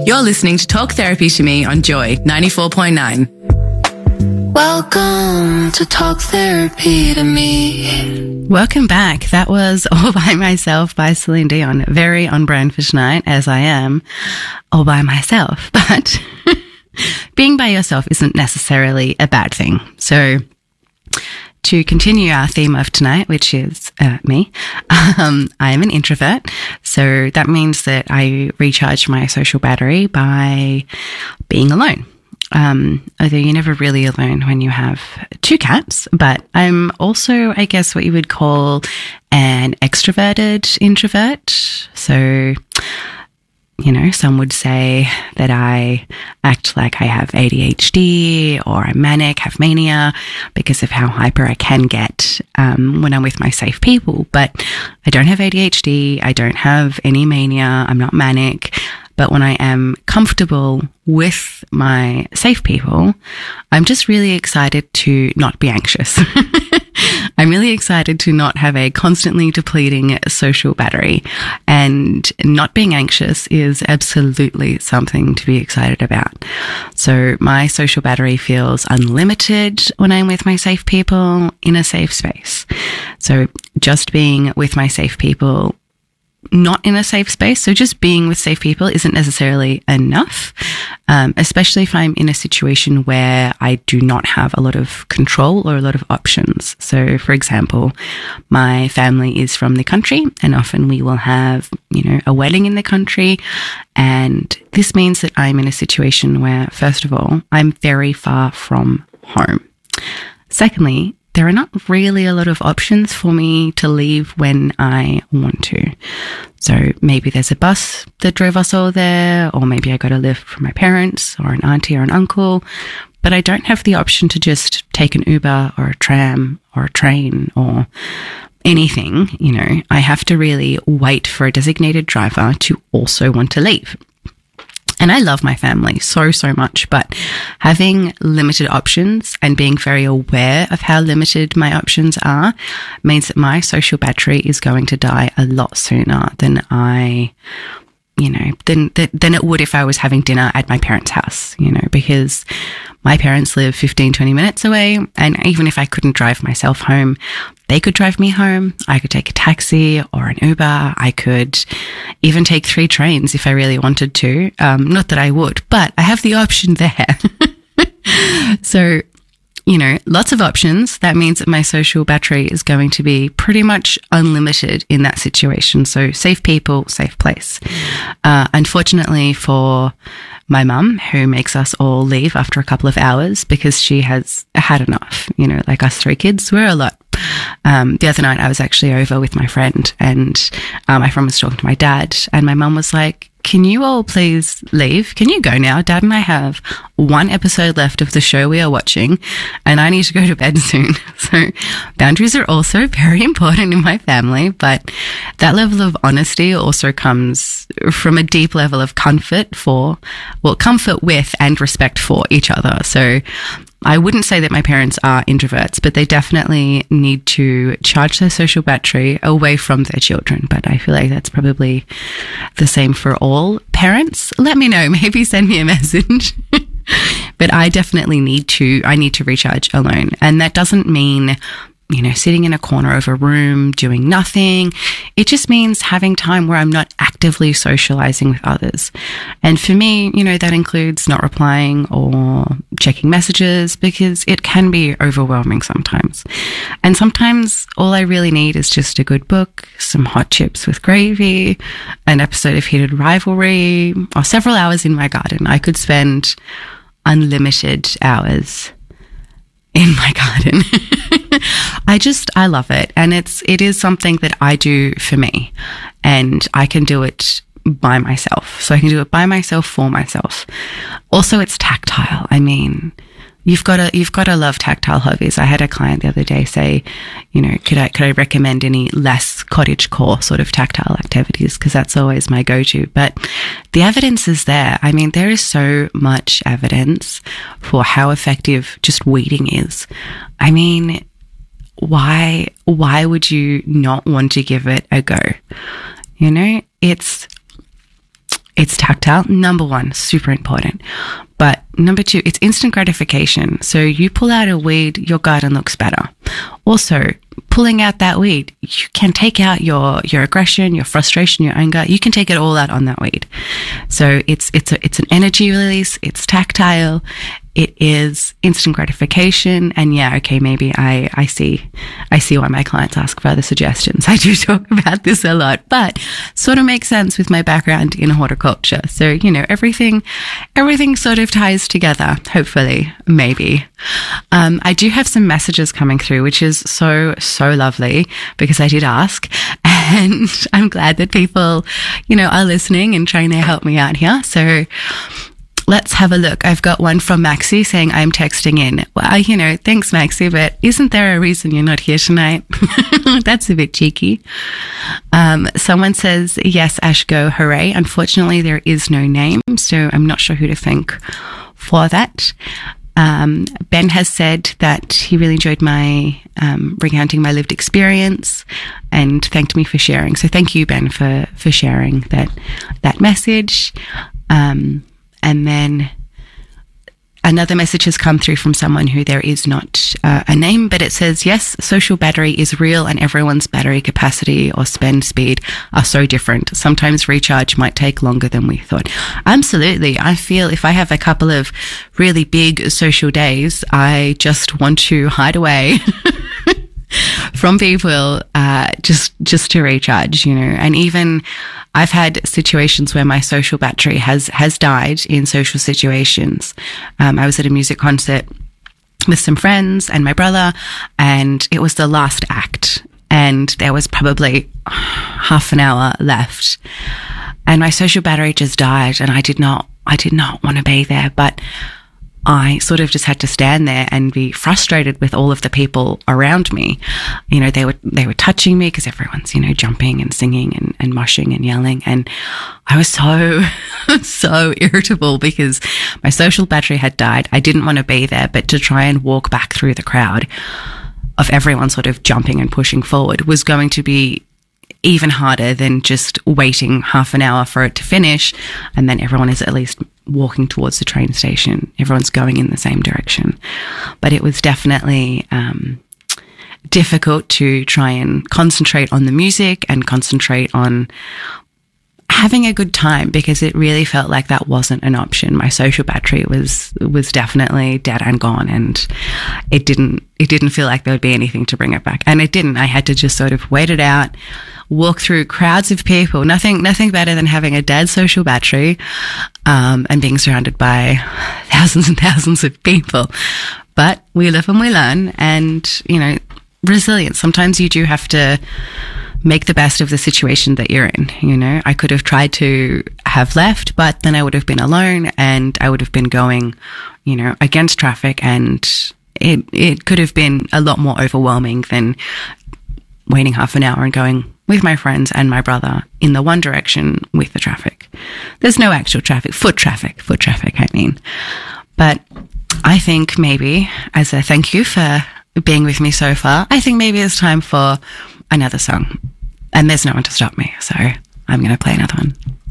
You're listening to Talk Therapy to Me on Joy 94.9. Welcome to Talk Therapy to Me. Welcome back. That was All By Myself by Celine Dion. Very on brand for tonight, as I am all by myself. But being by yourself isn't necessarily a bad thing. So to continue our theme of tonight, which is me, I am an introvert. So that means that I recharge my social battery by being alone. Although you're never really alone when you have two cats, but I'm also, I guess, what you would call an extroverted introvert. So, you know, some would say that I act like I have ADHD or I'm manic, have mania because of how hyper I can get when I'm with my safe people. But I don't have ADHD. I don't have any mania. I'm not manic. But when I am comfortable with my safe people, I'm just really excited to not be anxious. I'm really excited to not have a constantly depleting social battery. And not being anxious is absolutely something to be excited about. So my social battery feels unlimited when I'm with my safe people in a safe space. So just being with my safe people, not in a safe space. So just being with safe people isn't necessarily enough, especially if I'm in a situation where I do not have a lot of control or a lot of options. So for example, my family is from the country and often we will have, you know, a wedding in the country. And this means that I'm in a situation where, first of all, I'm very far from home. Secondly, there are not really a lot of options for me to leave when I want to. So maybe there's a bus that drove us all there, or maybe I got a lift from my parents or an auntie or an uncle, but I don't have the option to just take an Uber or a tram or a train or anything. You know, I have to really wait for a designated driver to also want to leave. And I love my family so much, but having limited options and being very aware of how limited my options are means that my social battery is going to die a lot sooner than than it would if I was having dinner at my parents' house, you know, because my parents live 15, 20 minutes away. And even if I couldn't drive myself home, they could drive me home. I could take a taxi or an Uber. I could even take 3 trains if I really wanted to. Not that I would, but I have the option there. So, you know, lots of options. That means that my social battery is going to be pretty much unlimited in that situation. So safe people, safe place. Unfortunately for my mum, who makes us all leave after a couple of hours because she has had enough, you know, like us 3 kids, we're a lot. The other night I was actually over with my friend and my friend was talking to my dad and my mum was like, can you all please leave? Can you go now? Dad and I have 1 episode left of the show we are watching and I need to go to bed soon. So boundaries are also very important in my family, but that level of honesty also comes from a deep level of comfort with and respect for each other. So I wouldn't say that my parents are introverts, but they definitely need to charge their social battery away from their children. But I feel like that's probably the same for all parents. Let me know. Maybe send me a message. But I definitely need to recharge alone. And that doesn't mean, you know, sitting in a corner of a room, doing nothing. It just means having time where I'm not actively socializing with others. And for me, you know, that includes not replying or checking messages because it can be overwhelming sometimes. And sometimes all I really need is just a good book, some hot chips with gravy, an episode of Heated Rivalry, or several hours in my garden. I could spend unlimited hours in my garden. I love it. And it is something that I do for me and I can do it by myself. So I can do it by myself, for myself. Also, it's tactile. I mean, you've got to love tactile hobbies. I had a client the other day say, you know, could I recommend any less cottagecore sort of tactile activities? Because that's always my go-to. But the evidence is there. I mean, there is so much evidence for how effective just weeding is. I mean, why would you not want to give it a go? You know, it's It's tactile. Number one, super important. But number two, it's instant gratification. So you pull out a weed, your garden looks better. Also, pulling out that weed, you can take out your aggression, your frustration, your anger. You can take it all out on that weed. So it's an energy release. It's tactile. It is instant gratification. And yeah, okay, maybe I see why my clients ask for other suggestions. I do talk about this a lot, but sort of makes sense with my background in horticulture. So, you know, everything sort of ties together, hopefully, maybe. I do have some messages coming through, which is so lovely, because I did ask, and I'm glad that people, you know, are listening and trying to help me out here. So let's have a look. I've got one from Maxie saying, I'm texting in. Well, you know, thanks, Maxie, but isn't there a reason you're not here tonight? That's a bit cheeky. Someone says, yes, Ash, go, hooray. Unfortunately, there is no name, so I'm not sure who to thank for that. Ben has said that he really enjoyed my recounting my lived experience and thanked me for sharing. So thank you, Ben, for sharing that message. And then another message has come through from someone who there is not a name, but it says, yes, social battery is real and everyone's battery capacity or spend speed are so different. Sometimes recharge might take longer than we thought. Absolutely. I feel if I have a couple of really big social days, I just want to hide away from people, just to recharge, you know. And even I've had situations where my social battery has died in social situations. I was at a music concert with some friends and my brother, and it was the last act, and there was probably half an hour left, and my social battery just died, and I did not want to be there, but I sort of just had to stand there and be frustrated with all of the people around me. You know, they were touching me because everyone's, you know, jumping and singing and moshing and yelling. And I was so irritable because my social battery had died. I didn't want to be there, but to try and walk back through the crowd of everyone sort of jumping and pushing forward was going to be even harder than just waiting half an hour for it to finish. And then everyone is at least walking towards the train station. Everyone's going in the same direction. But it was definitely difficult to try and concentrate on the music and concentrate on having a good time, because it really felt like that wasn't an option. My social battery was definitely dead and gone, and it didn't feel like there would be anything to bring it back. And it didn't. I had to just sort of wait it out, walk through crowds of people. Nothing better than having a dead social battery, and being surrounded by thousands and thousands of people. But we live and we learn, and, you know, resilience. Sometimes you do have to make the best of the situation that you're in. You know, I could have tried to have left, but then I would have been alone and I would have been going, you know, against traffic, and it could have been a lot more overwhelming than waiting half an hour and going with my friends and my brother in the one direction with the traffic. There's no actual traffic, foot traffic, I mean. But I think maybe as a thank you for being with me so far, I think maybe it's time for another song. And there's no one to stop me, so I'm going to play another one.